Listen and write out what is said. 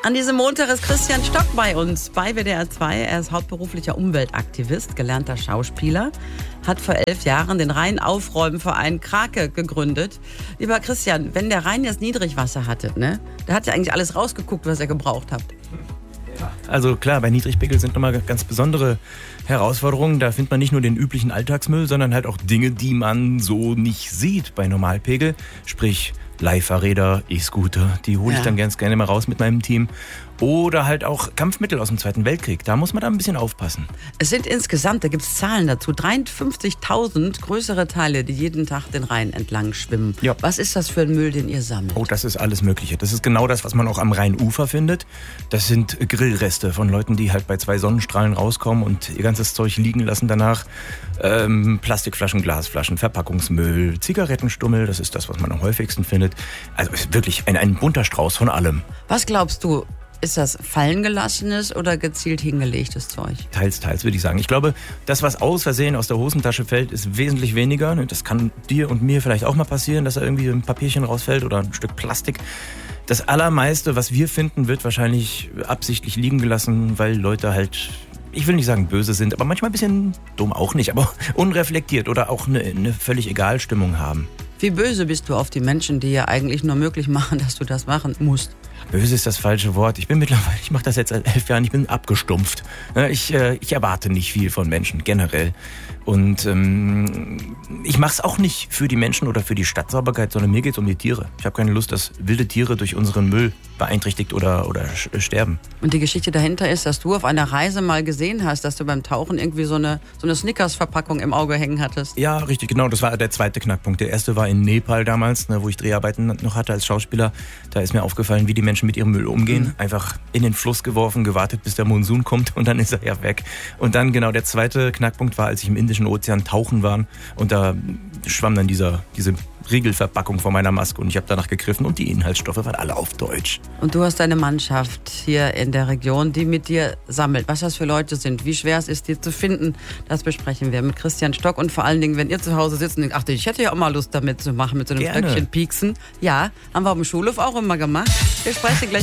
An diesem Montag ist Christian Stock bei uns bei WDR 2. Er ist hauptberuflicher Umweltaktivist, gelernter Schauspieler, hat vor 11 Jahren den Rheinaufräumverein Krake gegründet. Lieber Christian, wenn der Rhein jetzt Niedrigwasser hatte, ne, da hat ja eigentlich alles rausgeguckt, was ihr gebraucht habt. Also klar, bei Niedrigpegel sind nochmal ganz besondere Herausforderungen. Da findet man nicht nur den üblichen Alltagsmüll, sondern halt auch Dinge, die man so nicht sieht bei Normalpegel. Sprich Leihfahrräder, E-Scooter, die hole ich dann ganz gerne mal raus mit meinem Team. Oder halt auch Kampfmittel aus dem Zweiten Weltkrieg. Da muss man da ein bisschen aufpassen. Es sind insgesamt, da gibt es Zahlen dazu, 53.000 größere Teile, die jeden Tag den Rhein entlang schwimmen. Ja. Was ist das für ein Müll, den ihr sammelt? Oh, das ist alles Mögliche. Das ist genau das, was man auch am Rheinufer findet. Das sind Grillreste von Leuten, die halt bei 2 Sonnenstrahlen rauskommen und ihr ganzes Zeug liegen lassen danach. Plastikflaschen, Glasflaschen, Verpackungsmüll, Zigarettenstummel, das ist das, was man am häufigsten findet. Also es ist wirklich ein bunter Strauß von allem. Was glaubst du? Ist das fallengelassenes oder gezielt hingelegtes Zeug? Teils, würde ich sagen. Ich glaube, das, was aus Versehen aus der Hosentasche fällt, ist wesentlich weniger. Das kann dir und mir vielleicht auch mal passieren, dass da irgendwie ein Papierchen rausfällt oder ein Stück Plastik. Das Allermeiste, was wir finden, wird wahrscheinlich absichtlich liegen gelassen, weil Leute halt, ich will nicht sagen böse sind, aber manchmal ein bisschen dumm auch nicht, aber unreflektiert oder auch eine völlig egal Stimmung haben. Wie böse bist du auf die Menschen, die ja eigentlich nur möglich machen, dass du das machen musst? Böse ist das falsche Wort. Ich mache das jetzt seit 11 Jahren, ich bin abgestumpft. Ich erwarte nicht viel von Menschen, generell. Und ich mache es auch nicht für die Menschen oder für die Stadtsauberkeit, sondern mir geht es um die Tiere. Ich habe keine Lust, dass wilde Tiere durch unseren Müll beeinträchtigt oder sterben. Und die Geschichte dahinter ist, dass du auf einer Reise mal gesehen hast, dass du beim Tauchen irgendwie so eine Snickers-Verpackung im Auge hängen hattest. Ja, richtig, genau. Das war der zweite Knackpunkt. Der erste war in Nepal damals, wo ich Dreharbeiten noch hatte als Schauspieler. Da ist mir aufgefallen, wie die Menschen mit ihrem Müll umgehen. Einfach in den Fluss geworfen, gewartet, bis der Monsun kommt und dann ist er ja weg. Und dann genau der zweite Knackpunkt war, als ich im Indischen Ozean tauchen war und da schwamm dann diese Riegelverpackung vor meiner Maske und ich habe danach gegriffen und die Inhaltsstoffe waren alle auf Deutsch. Und du hast deine Mannschaft hier in der Region, die mit dir sammelt. Was das für Leute sind, wie schwer es ist, die zu finden, das besprechen wir mit Christian Stock. Und vor allen Dingen, wenn ihr zu Hause sitzt und denkt, ach, ich hätte ja auch mal Lust damit zu machen, mit so einem Stöckchen pieksen. Ja, haben wir auf dem Schulhof auch immer gemacht. Wir sprechen gleich